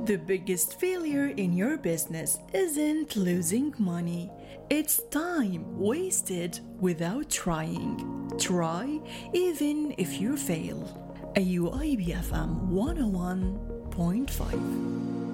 The biggest failure in your business isn't losing money, it's time wasted without trying. Try even if you fail. AUIB FM 101.5